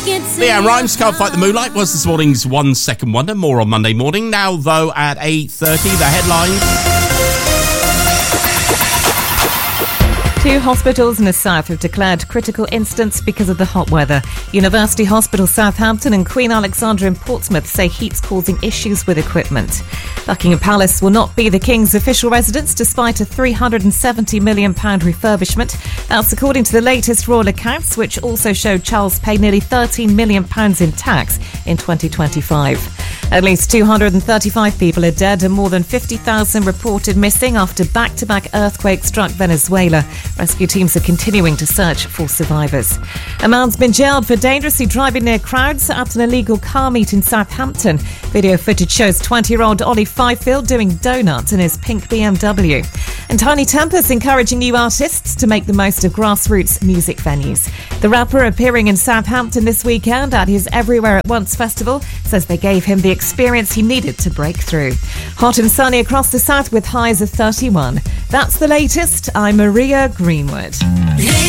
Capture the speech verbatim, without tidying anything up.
Leanne Rimes, Can't Fight the Moonlight, was this morning's One Second Wonder. More on Monday morning. Now, though, at eight thirty, the headlines. Two hospitals in the south have declared critical incidents because of the hot weather. University Hospital Southampton and Queen Alexandra in Portsmouth say heat's causing issues with equipment. Buckingham Palace will not be the King's official residence despite a three hundred seventy million pounds refurbishment. That's according to the latest royal accounts, which also showed Charles paid nearly thirteen million pounds in tax in twenty twenty-five. At least two hundred thirty-five people are dead and more than fifty thousand reported missing after back-to-back earthquakes struck Venezuela. Rescue teams are continuing to search for survivors. A man's been jailed for dangerously driving near crowds at an illegal car meet in Southampton. Video footage shows twenty-year-old Ollie Fifield doing donuts in his pink B M W. And Tiny Temper's encouraging new artists to make the most of grassroots music venues. The rapper, appearing in Southampton this weekend at his Everywhere at Once festival, says they gave him the experience he needed to break through. Hot and sunny across the south with highs of thirty-one. That's the latest. I'm Maria Greenwood.